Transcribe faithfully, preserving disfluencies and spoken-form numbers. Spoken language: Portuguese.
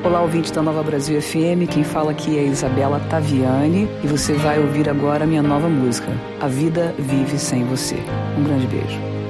Olá, ouvinte da Nova Brasil F M, quem fala aqui é Isabela Taviani e você vai ouvir agora a minha nova música, A Vida Vive Sem Você. Um grande beijo.